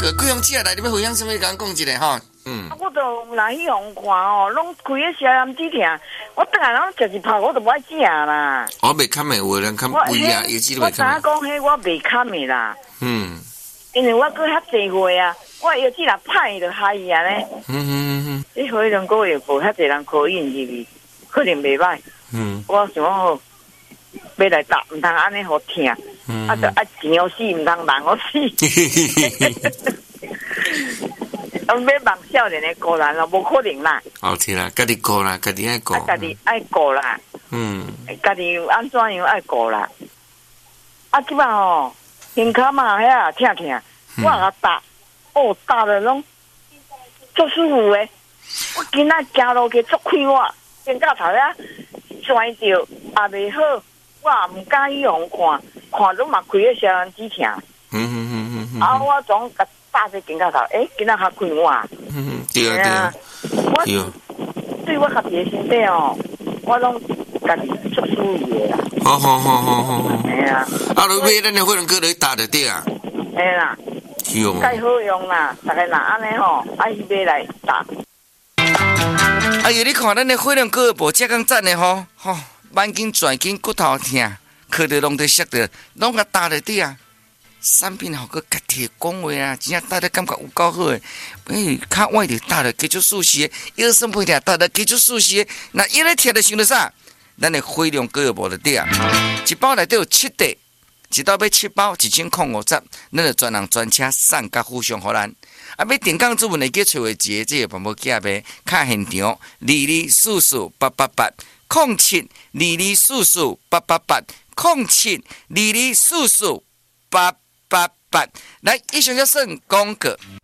贵阳姐来，你要分享什么？甲讲一下吼。 我都来去用看哦，拢开个消炎止疼，我等下拢食一泡，我都不爱食啦。 我袂堪的，有人堪胃啊，药剂都袂堪。 我讲迄我袂堪的啦。因为我过遐济岁啊，我药剂若歹就害伊啊咧。你可能个月无遐济人考验入去，可能袂歹。我想讲要来打，毋通安尼好疼，啊，就爱钱我死，毋通人我死。要望少年的个人咯，无可能啦。 哦，是啦，家己顾啦，家己爱顾。 家己爱顾啦。家己安怎样爱顾啦？啊，即摆吼，胸骹嘛遐疼疼，我甲打，打了拢足舒服诶。我今仔行路去足快活，肩胛头遐摔着也袂好，我也毋敢去用看拢嘛开个消炎止疼。啊，我总甲打这肩胛头，今仔较快活。 对啊， 我对我家己的身体哦，我拢家己足舒服的啦。好。哎呀， 啊，你买咱的火龙果来打就对啊。 哎啦，介好用啦，大家若安尼吼，爱去买来打。 哎呀，你看咱的火龙果无遮讲赞的吼，眼睛转筋骨头疼，靠着拢得摔着，拢甲打就对啊。产品好个家己讲话啊，真正打得感觉有够好诶！较晚就打得继续舒适诶，腰酸背痛打得继续舒适诶。那一咧贴着想着啥？咱的火龙果无就对啊！一包内底有7袋，一包要7包，1050，咱就专人专车送甲附上互咱。啊，要订购主文会记找话节，这个办法记呗。卡现场，22448888，0722448888，来，以上就算广告。